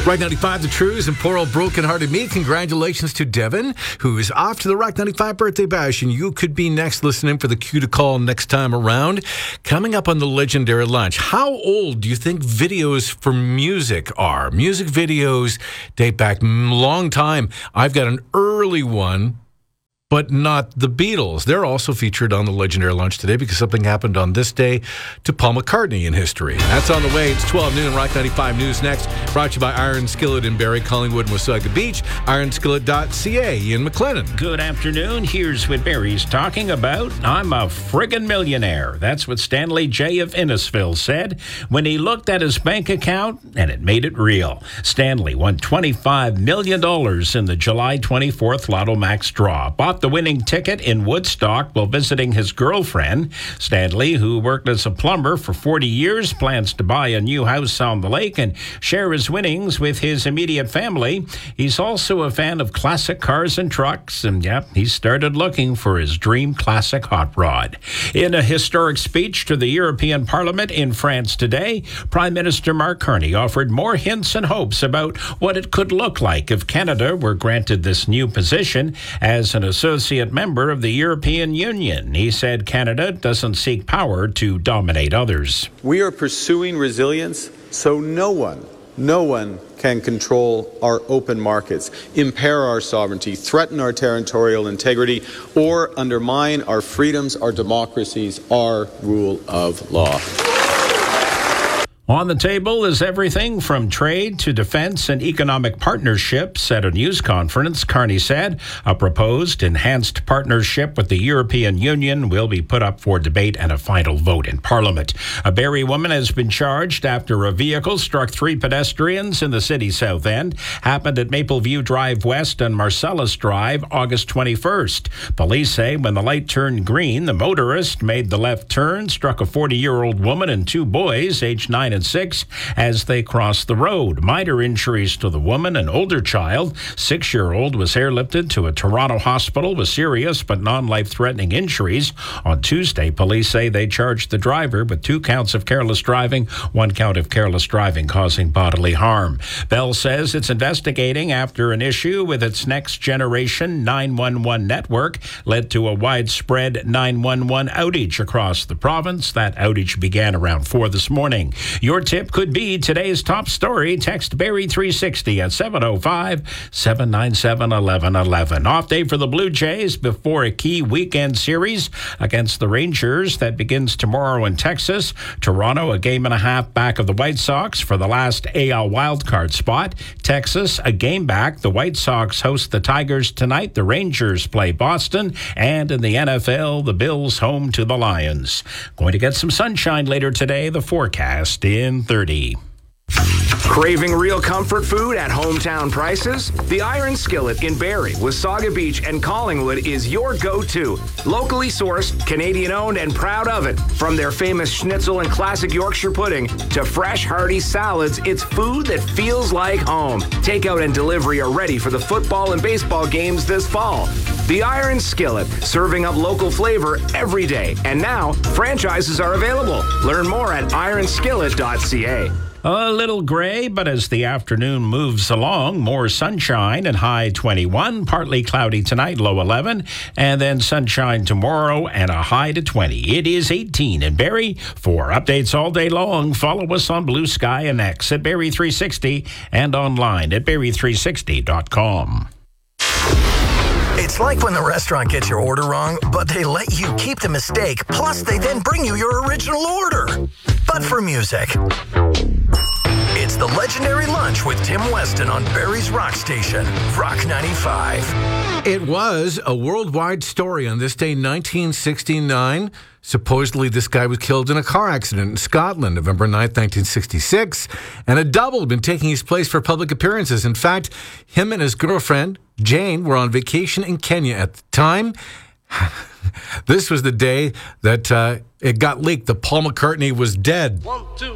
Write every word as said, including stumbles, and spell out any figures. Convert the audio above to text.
Rock ninety-five, The Trues, and poor old broken-hearted me. Congratulations to Devin, who is off to the Rock ninety-five birthday bash, and you could be next listening for the cue to call next time around. Coming up on the legendary lunch, how old do you think videos for music are? Music videos date back a long time. I've got an early one, but not the Beatles. They're also featured on the legendary lunch today because something happened on this day to Paul McCartney in history. That's on the way. It's twelve noon. Rock ninety-five News next. Brought to you by Iron Skillet in Barrie, Collingwood, and Wasaga Beach. iron skillet dot c a. Ian McLennan. Good afternoon. Here's what Barrie's talking about. I'm a friggin' millionaire. That's what Stanley J. of Innisfil said when he looked at his bank account and it made it real. Stanley won twenty-five million dollars in the July twenty-fourth Lotto Max draw. Bought the winning ticket in Woodstock while visiting his girlfriend. Stanley, who worked as a plumber for forty years, plans to buy a new house on the lake and share his winnings with his immediate family. He's also a fan of classic cars and trucks, and yep, he started looking for his dream classic hot rod. In a historic speech to the European Parliament in France today, Prime Minister Mark Carney offered more hints and hopes about what it could look like if Canada were granted this new position as an associate member of the European Union. He said Canada doesn't seek power to dominate others. We are pursuing resilience so no one, no one can control our open markets, impair our sovereignty, threaten our territorial integrity, or undermine our freedoms, our democracies, our rule of law. On the table is everything from trade to defense and economic partnerships. At a news conference, Carney said a proposed enhanced partnership with the European Union will be put up for debate and a final vote in Parliament. A Barrie woman has been charged after a vehicle struck three pedestrians in the city's south end. Happened at Mapleview Drive West and Marcellus Drive, August twenty-first. Police say when the light turned green, the motorist made the left turn, struck a forty-year-old woman and two boys, aged nine and six, as they crossed the road. Minor injuries to the woman. An older child, six-year-old, was airlifted to a Toronto hospital with serious but non-life-threatening injuries. On Tuesday, police say they charged the driver with two counts of careless driving, one count of careless driving causing bodily harm. Bell says it's investigating after an issue with its next-generation nine one one network led to a widespread nine one one outage across the province. That outage began around four this morning. Your tip could be today's top story. Text Barrie three sixty at seven oh five, seven nine seven, one one one one. Off day for the Blue Jays before a key weekend series against the Rangers that begins tomorrow in Texas. Toronto, a game and a half back of the White Sox for the last A L wildcard spot. Texas, a game back. The White Sox host the Tigers tonight. The Rangers play Boston. And in the N F L, the Bills home to the Lions. Going to get some sunshine later today. The forecast in thirty. Craving real comfort food at hometown prices? The Iron Skillet in Barrie, Wasaga Beach, and Collingwood is your go-to. Locally sourced, Canadian-owned, and proud of it. From their famous schnitzel and classic Yorkshire pudding to fresh, hearty salads, it's food that feels like home. Takeout and delivery are ready for the football and baseball games this fall. The Iron Skillet, serving up local flavor every day. And now, franchises are available. Learn more at iron skillet dot c a. A little gray, but as the afternoon moves along, more sunshine and high twenty-one. Partly cloudy tonight, low eleven. And then sunshine tomorrow and a high to twenty. It is eighteen in Barrie. For updates all day long, follow us on Blue Sky and X at Barrie three sixty and online at barrie three sixty dot com. It's like when the restaurant gets your order wrong, but they let you keep the mistake, plus they then bring you your original order. But for music, it's the legendary lunch with Tim Weston on Barrie's Rock Station, Rock ninety-five. It was a worldwide story on this day, nineteen sixty-nine. Supposedly, this guy was killed in a car accident in Scotland, November ninth, nineteen sixty-six. And a double had been taking his place for public appearances. In fact, him and his girlfriend, Jane, were on vacation in Kenya at the time. This was the day that uh, it got leaked that Paul McCartney was dead. One, two.